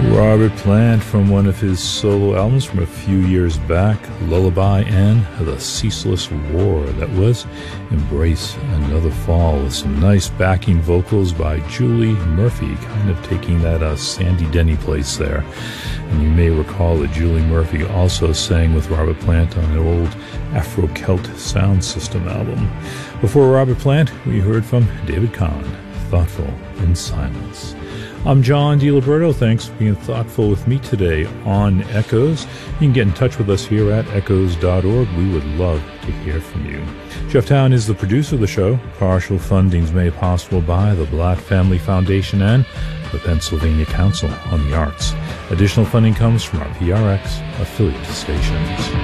Robert Plant from one of his solo albums from a few years back, Lullaby and The Ceaseless War. That was Embrace Another Fall, with some nice backing vocals by Julie Murphy, kind of taking that Sandy Denny place there. And you may recall that Julie Murphy also sang with Robert Plant on an old Afro-Celt Sound System album. Before Robert Plant, we heard from David Kahn, Thoughtful in Silence. I'm John DiLiberto. Thanks for being thoughtful with me today on Echoes. You can get in touch with us here at echoes.org. We would love to hear from you. Jeff Town is the producer of the show. Partial funding is made possible by the Blatt Family Foundation and the Pennsylvania Council on the Arts. Additional funding comes from our PRX affiliate stations.